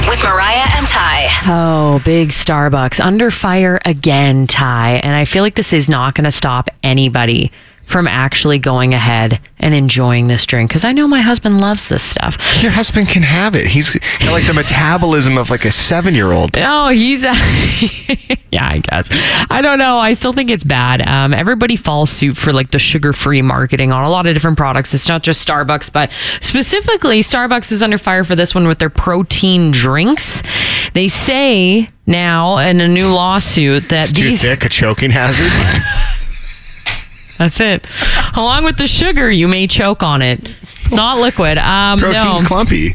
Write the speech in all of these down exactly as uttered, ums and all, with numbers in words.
with Mariah and Ty. Oh, big Starbucks. Under fire again, Ty. And I feel like this is not going to stop anybody from actually going ahead and enjoying this drink, because I know my husband loves this stuff. Your husband can have it. He's got like the metabolism of like a seven-year-old. Oh, he's a yeah, I guess. I don't know. I still think it's bad. Um, everybody falls suit for like the sugar-free marketing on a lot of different products. It's not just Starbucks, but specifically Starbucks is under fire for this one with their protein drinks. They say now in a new lawsuit that It's too these thick, a choking hazard. That's it. Along with the sugar, you may choke on it. It's not liquid. Um, Protein's no. clumpy.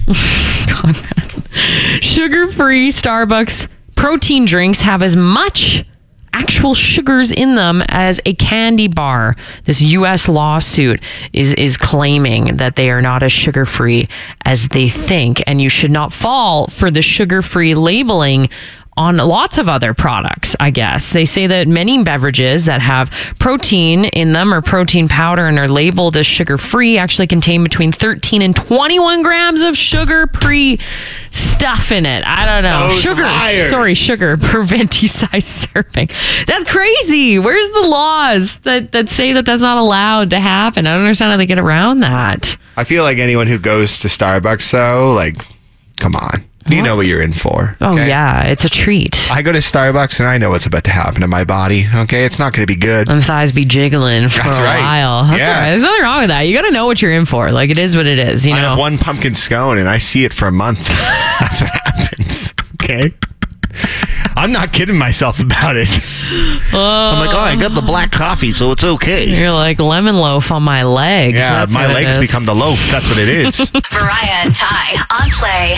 Sugar-free Starbucks protein drinks have as much actual sugars in them as a candy bar. This U S lawsuit is is claiming that they are not as sugar-free as they think, and you should not fall for the sugar-free labeling on lots of other products, I guess. They say that many beverages that have protein in them or protein powder and are labeled as sugar-free actually contain between thirteen and twenty-one grams of sugar-free stuff in it. I don't know. Those sugar. liars. Sorry, sugar per venti size serving. That's crazy. Where's the laws that, that say that that's not allowed to happen? I don't understand how they get around that. I feel like anyone who goes to Starbucks, though, like, come on. You know what you're in for. Oh, okay? yeah. It's a treat. I go to Starbucks and I know what's about to happen to my body. Okay, it's not going to be good. Them thighs be jiggling for That's a right. while. That's Yeah. all right. There's nothing wrong with that. You got to know what you're in for. Like, it is what it is. You I know. have one pumpkin scone and I see it for a month. That's what happens. Okay. I'm not kidding myself about it. I'm like, oh, I got the black coffee, so it's okay. You're like lemon loaf on my legs. Yeah, That's my what it legs is. become the loaf. That's what it is. Mariah and Ty on Play.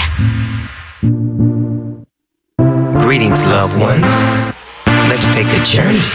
Greetings, loved ones. Let's take a journey.